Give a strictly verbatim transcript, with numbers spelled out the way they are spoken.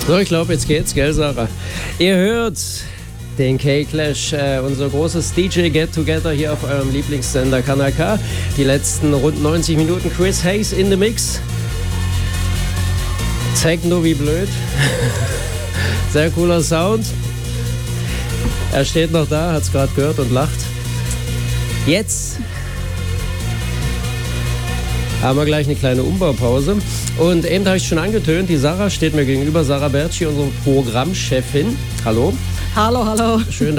So, ich glaube, jetzt geht's, gell, Sarah? Ihr hört den K-Clash, äh, unser großes D J Get-Together hier auf eurem Lieblingssender Kanal K. Die letzten rund neunzig Minuten Chris Hayes in the Mix. Techno wie blöd. Sehr cooler Sound. Er steht noch da, hat's gerade gehört und lacht. Jetzt haben wir gleich eine kleine Umbaupause. Und eben habe ich schon angetönt, die Sarah steht mir gegenüber, Sarah Bertschi, unsere Programmchefin. Hallo. Hallo, hallo. Schön,